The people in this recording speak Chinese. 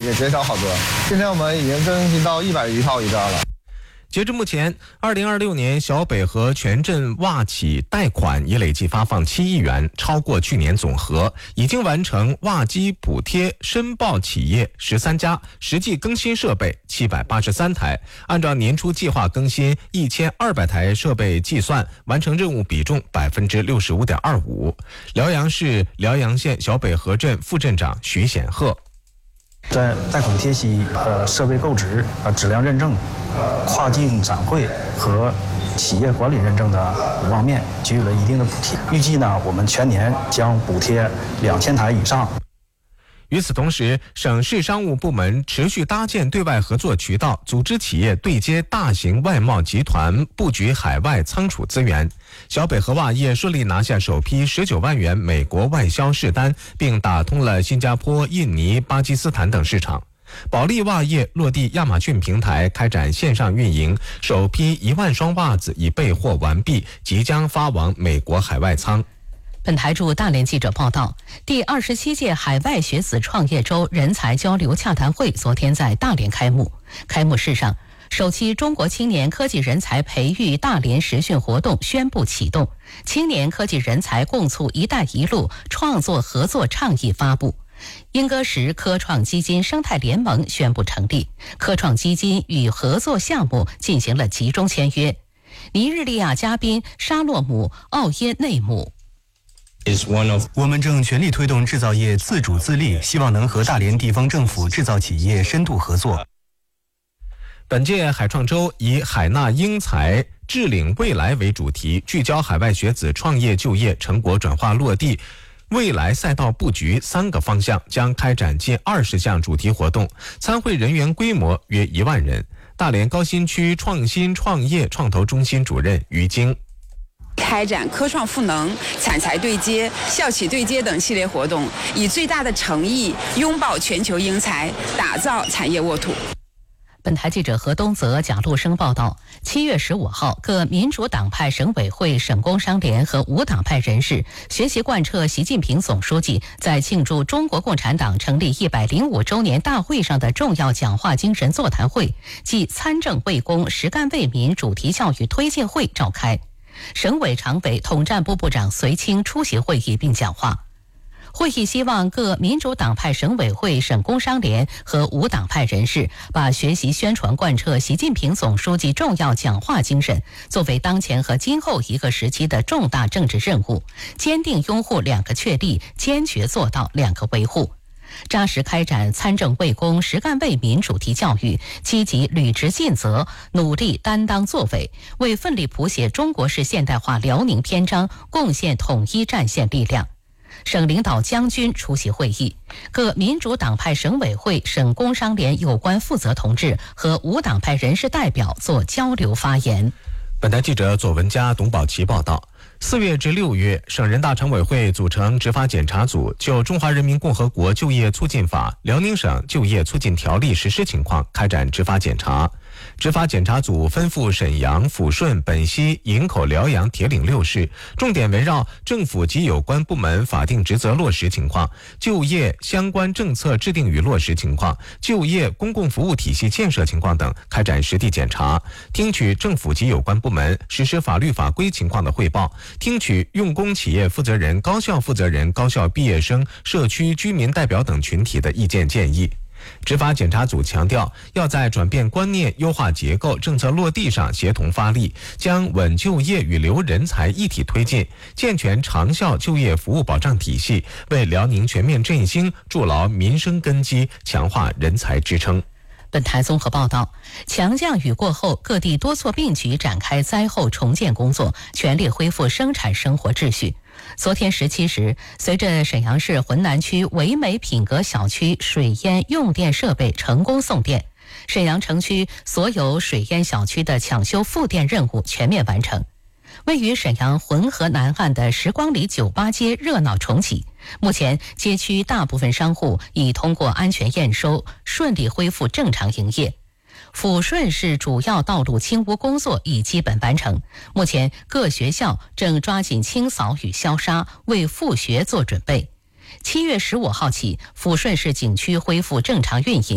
也减少好多。今天我们已经更新到100余套一张了。 截至目前，2026年小北河全镇袜企贷款已累计发放7亿元，超过去年总和，已经完成袜机补贴申报企业13家，实际更新设备783台，按照年初计划更新1200台设备计算，完成任务比重65.25%。辽阳市辽阳县小北河镇副镇长徐显鹤。 在贷款贴息、设备购置、质量认证、跨境展会和企业管理认证的5方面给予了一定的补贴。预计呢，我们全年将补贴2000台以上。 与此同时，省市商务部门持续搭建对外合作渠道，组织企业对接大型外贸集团，布局海外仓储资源。小北河袜业顺利拿下首批19万元美国外销试单，并打通了新加坡、印尼、巴基斯坦等市场。保利袜业落地亚马逊平台，开展线上运营，首批1万双袜子已备货完毕，即将发往美国海外仓。 本台驻大连记者报道，第27届海外学子创业周人才交流洽谈会昨天在大连开幕。开幕式上，首期中国青年科技人才培育大连实训活动宣布启动，青年科技人才共促“一带一路”创作合作倡议发布。英歌石科创基金生态联盟宣布成立，科创基金与合作项目进行了集中签约。尼日利亚嘉宾沙洛姆·奥耶内姆。 我们正全力推动制造业自主自立，希望能和大连地方政府制造企业深度合作。 本届海创周以海纳英才、智领未来为主题，聚焦海外学子创业就业、成果转化落地、未来赛道布局3个方向，将开展近20项主题活动，参会人员规模约1万人。大连高新区创新创业创投中心主任于晶。 开展科创赋能、产才对接、校企对接等系列活动，以最大的诚意拥抱全球英才，打造产业沃土。 本台记者何东泽、贾路生报道，7月15号，各民主党派省委会、省工商联和无党派人士学习贯彻习近平总书记在庆祝中国共产党成立105周年大会上的重要讲话精神座谈会暨参政为公、实干为民主题教育推介会召开。省委常委、统战部部长隋清出席会议并讲话。会议希望各民主党派省委会、省工商联和无党派人士把学习宣传贯彻习近平总书记重要讲话精神作为当前和今后一个时期的重大政治任务，坚定拥护2个确立，坚决做到2个维护。扎实开展参政为公、实干为民主题教育，积极履职尽责，努力担当作为，为奋力谱写中国式现代化辽宁篇章贡献统一战线力量。省领导将军出席会议，各民主党派省委会、省工商联有关负责同志和无党派人士代表做交流发言。 本台记者左文佳、董宝琪报道。4月至6月，省人大常委会组成执法检查组，就《中华人民共和国就业促进法》、辽宁省就业促进条例实施情况开展执法检查。执法检查组分赴沈阳、抚顺、本溪、营口、辽阳、铁岭6市，重点围绕政府及有关部门法定职责落实情况、就业相关政策制定与落实情况、就业公共服务体系建设情况等开展实地检查，听取政府及有关部门实施法律法规情况的汇报，听取用工企业负责人、高校负责人、高校毕业生、社区居民代表等群体的意见建议。执法检查组强调，要在转变观念、优化结构、政策落地上协同发力，将稳就业与留人才一体推进，健全长效就业服务保障体系，为辽宁全面振兴筑牢民生根基，强化人才支撑。 本台综合报道，强降雨过后，各地多措并举展开灾后重建工作，全力恢复生产生活秩序。昨天17时，随着沈阳市浑南区唯美品格小区水淹用电设备成功送电，沈阳城区所有水淹小区的抢修复电任务全面完成。位于沈阳浑河南岸的时光里酒吧街热闹重启，目前街区大部分商户已通过安全验收，顺利恢复正常营业。抚顺市主要道路清污工作已基本完成，目前各学校正抓紧清扫与消杀，为复学做准备。7月15号起，抚顺市景区恢复正常运营。